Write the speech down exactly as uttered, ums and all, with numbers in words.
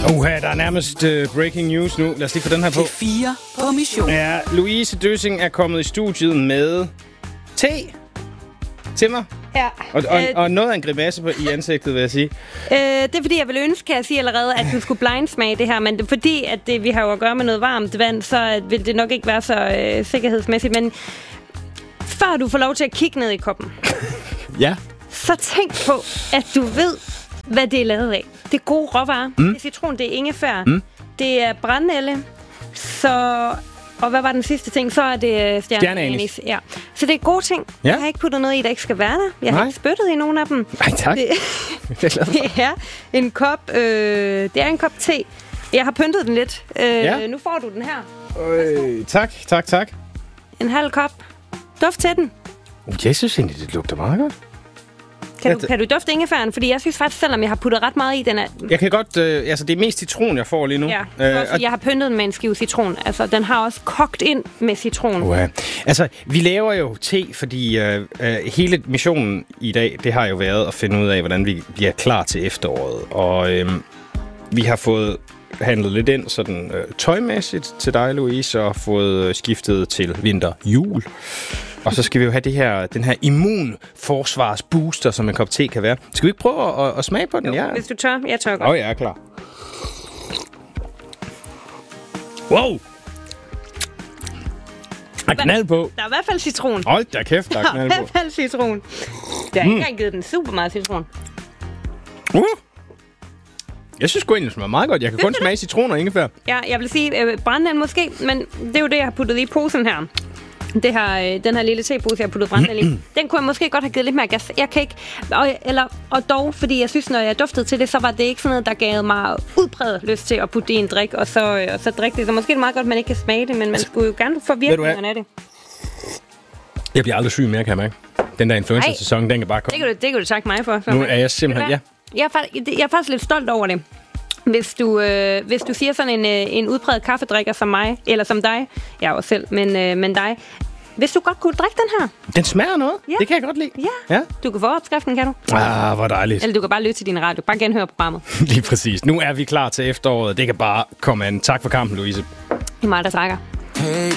Uha, der er nærmest uh, breaking news nu. Lad os lige få den her på. P fire på mission. Ja, Louise Døssing er kommet i studiet med te til mig. Ja. Og, og, øh, og noget af en grimasse på i ansigtet, vil jeg sige. øh, det er fordi, jeg vil ønske, kan jeg sige allerede, at du skulle blindsmage det her. Men det, fordi at det, vi har jo at gøre med noget varmt vand, så vil det nok ikke være så øh, sikkerhedsmæssigt. Men før du får lov til at kigge ned i koppen, Ja. så tænk på, at du ved, hvad det er lavet af. Det er gode råvarer. Mm. Det er citron, det er ingefær. Mm. Det er brændenælde. Så... Og hvad var den sidste ting? Så er det stjerneanis. Ja. Så det er gode ting. Ja. Jeg har ikke puttet noget i, der ikke skal være der. Jeg har Nej. ikke spyttet i nogen af dem. Nej, tak. Det, det er en kop, øh, det er en kop te. Jeg har pyntet den lidt. Øh, Ja. Nu får du den her. Øh, tak, tak, tak. En halv kop. Duft til den. Jeg synes egentlig, det lugter meget godt. Kan du, kan du dufte ingefæren? Fordi jeg synes faktisk, selvom jeg har puttet ret meget i, den er... Jeg kan godt... Øh, altså, det er mest citron, jeg får lige nu. Ja, det er Øh, også, fordi jeg har pyntet den med en skive citron. Altså, den har også kogt ind med citron. Uha. Altså, vi laver jo te, fordi øh, øh, hele missionen i dag, det har jo været at finde ud af, hvordan vi bliver klar til efteråret. Og øh, vi har fået handlet lidt ind sådan øh, tøjmæssigt til dig, Louise, og fået øh, skiftet til vinter-jul. Og så skal vi jo have det her, den her immunforsvarsbooster, som en kop te kan være. Skal vi ikke prøve at, at smage på den? Jo, Ja. hvis du tør. Jeg tør godt. Åh, oh, jeg er klar. Wow! Der er knald på. Der er i hvert fald citron. Hold da kæft, der er Der er i knald hvert på. fald citron. Jeg har ikke engang givet den super meget citron. Uh! Jeg synes sgu egentlig, det smager meget godt. Jeg kan kun smage citron og ingefær. Ja, jeg vil sige øh, brændenælde måske, men det er jo det, jeg har puttet i posen her. Det her, øh, den her lille tepose, jeg har puttet brændenælde i. Den kunne jeg måske godt have givet lidt mere gas. Jeg kan ikke... Og, eller, og dog, fordi jeg synes, når jeg duftede til det, så var det ikke sådan noget, der gav mig udpræget lyst til at putte det i en drik, og så, øh, og så drikke det. Så måske er det meget godt, at man ikke kan smage det, men man skulle jo gerne få virkningerne af det. Jeg bliver aldrig syg mere, kan jeg mærke. Den der influenza-sæson, den kan bare Det komme. kan du, det kan du takke mig for. Så. Nu er jeg simpelthen... Ja. Jeg er, faktisk, jeg er faktisk lidt stolt over det. Hvis du, øh, hvis du siger sådan en, øh, en udpræget kaffedrikker som mig, eller som dig, jeg er jo selv, men, øh, men dig, hvis du godt kunne drikke den her. Den smager noget. Ja. Det kan jeg godt lide. Ja, Ja. du kan få opskriften, kan du? Ah, hvor dejligt. Eller du kan bare lytte til din radio, bare genhøre programmet. Lige præcis. Nu er vi klar til efteråret. Det kan bare komme an. Tak for kampen, Louise. Det er mig, der takker. Hey.